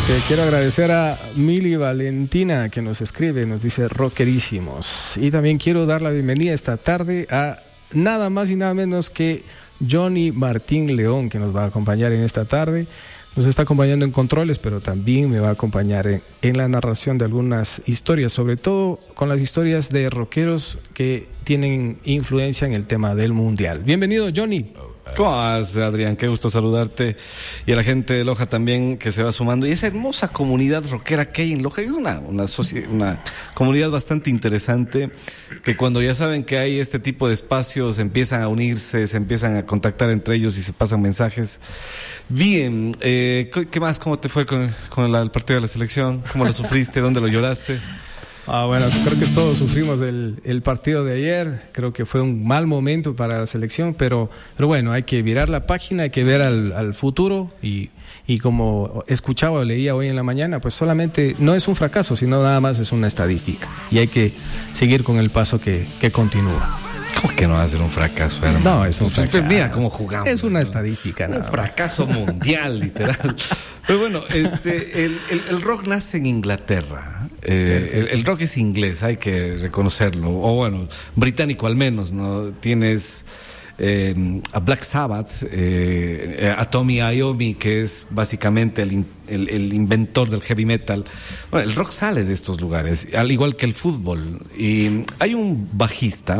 Quiero agradecer a Mili Valentina que nos escribe, nos dice rockerísimos. Y también quiero dar la bienvenida esta tarde a nada más y nada menos que Johnny Martín León, que nos va a acompañar en esta tarde. Nos está acompañando en controles, pero también me va a acompañar en la narración de algunas historias, sobre todo con las historias de rockeros que tienen influencia en el tema del mundial. Bienvenido, Johnny. ¿Cómo vas, Adrián? Qué gusto saludarte, y a la gente de Loja también que se va sumando, y esa hermosa comunidad rockera que hay en Loja. Es una comunidad bastante interesante, que cuando ya saben que hay este tipo de espacios empiezan a unirse, se empiezan a contactar entre ellos y se pasan mensajes. Bien, ¿qué más? ¿Cómo te fue con el partido de la selección? ¿Cómo lo sufriste? ¿Dónde lo lloraste? Bueno, creo que todos sufrimos el partido de ayer. Creo que fue un mal momento para la selección, pero bueno, hay que virar la página, hay que ver al futuro, y como escuchaba o leía hoy en la mañana, pues solamente no es un fracaso, sino nada más es una estadística, y hay que seguir con el paso que continúa. ¿Cómo que no va a ser un fracaso, hermano? No, es un fracaso. Mira cómo jugamos. Es una estadística, un fracaso mundial, literal. Pero bueno, el rock nace en Inglaterra. El rock es inglés, hay que reconocerlo. O bueno, británico al menos, ¿no? Tienes a Black Sabbath, a Tommy Iommi, que es básicamente el inventor del heavy metal. Bueno, el rock sale de estos lugares, al igual que el fútbol. Y hay un bajista.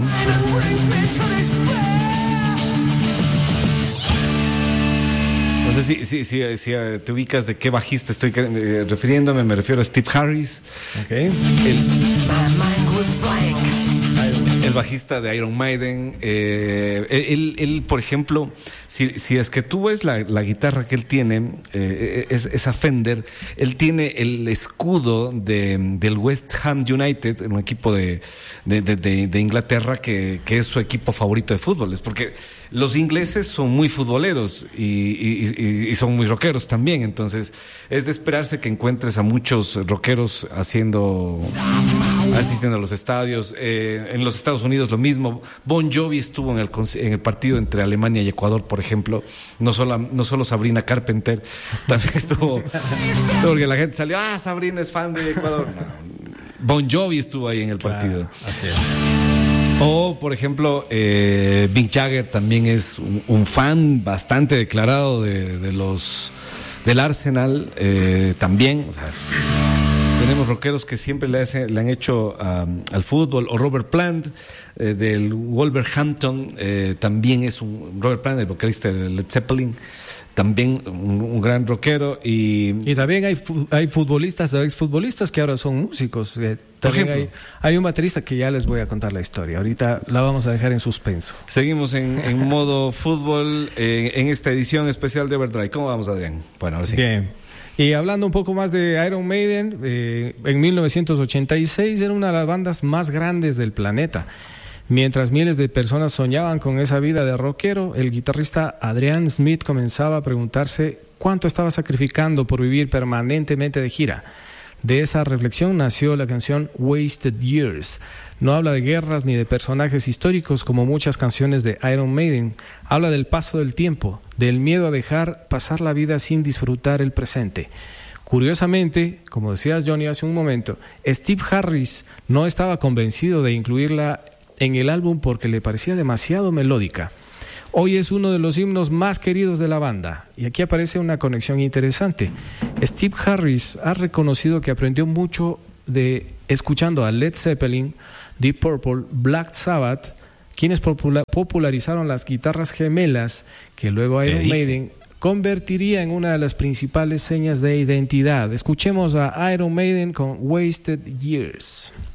No sé si te ubicas de qué bajista estoy refiriéndome. Me refiero a Steve Harris. Okay. El bajista de Iron Maiden. Él, por ejemplo, si es que tú ves la guitarra que él tiene, esa Fender, él tiene el escudo del West Ham United, un equipo de Inglaterra que es su equipo favorito de fútbol. Es porque los ingleses son muy futboleros y son muy rockeros también. Entonces es de esperarse que encuentres a muchos rockeros asistiendo a los estadios. En los Estados Unidos lo mismo. Bon Jovi estuvo en el partido entre Alemania y Ecuador, por ejemplo. No solo Sabrina Carpenter, también estuvo, porque la gente salió, Sabrina es fan de Ecuador. No, Bon Jovi estuvo ahí en el partido. Así es. O, por ejemplo, Mick Jagger también es un fan bastante declarado del Arsenal, también. O sea, tenemos rockeros que siempre le han hecho al fútbol. O Robert Plant, del Wolverhampton, también es Robert Plant, el vocalista de Led Zeppelin, también un gran rockero. Y también hay futbolistas o exfutbolistas que ahora son músicos. Por ejemplo, hay un baterista que ya les voy a contar la historia. Ahorita la vamos a dejar en suspenso. Seguimos en modo fútbol en esta edición especial de Overdrive. ¿Cómo vamos, Adrián? Bueno, ahora sí. Bien. Y hablando un poco más de Iron Maiden, en 1986 era una de las bandas más grandes del planeta. Mientras miles de personas soñaban con esa vida de rockero, el guitarrista Adrian Smith comenzaba a preguntarse cuánto estaba sacrificando por vivir permanentemente de gira. De esa reflexión nació la canción Wasted Years. No habla de guerras ni de personajes históricos como muchas canciones de Iron Maiden. Habla del paso del tiempo, del miedo a dejar pasar la vida sin disfrutar el presente. Curiosamente, como decías, Johnny, hace un momento, Steve Harris no estaba convencido de incluirla en el álbum porque le parecía demasiado melódica. Hoy es uno de los himnos más queridos de la banda, y aquí aparece una conexión interesante. Steve Harris ha reconocido que aprendió mucho escuchando a Led Zeppelin, Deep Purple, Black Sabbath, quienes popularizaron las guitarras gemelas que luego Iron Maiden convertiría en una de las principales señas de identidad. Escuchemos a Iron Maiden con Wasted Years.